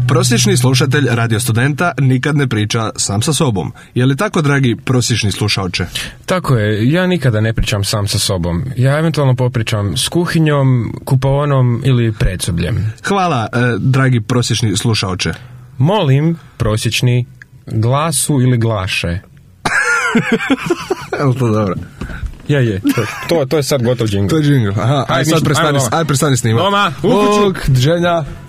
Prosječni slušatelj Radio Studenta nikad ne priča sam sa sobom. Je li tako, dragi prosječni slušaoče? Tako je, ja nikada ne pričam sam sa sobom. Ja eventualno popričam s kuhinjom, kupaonom ili predsobljem. Hvala, dragi prosječni slušaoče. Molim, prosječni, glasu ili glaše. Je li to dobro? Je. To je sad gotov džingl. To je džingl, aha. Aj sad prestani snimati. Doma, u kuću. Želja.